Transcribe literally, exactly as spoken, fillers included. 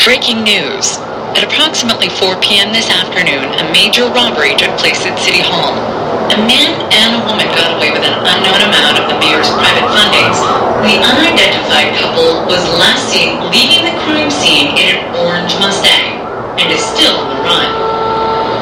Breaking news. At approximately four p.m. this afternoon, a major robbery took place at City Hall. A man and a woman got away with an unknown amount of the mayor's private fundings. The unidentified couple was last seen leaving the crime scene in an orange Mustang and is still on the run.